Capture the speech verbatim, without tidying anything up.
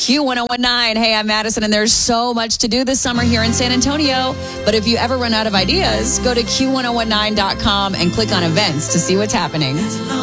Q one oh one nine. Hey, I'm Madison, and there's so much to do this summer here in San Antonio. But if you ever run out of ideas, go to Q ten nineteen dot com and click on events to see what's happening.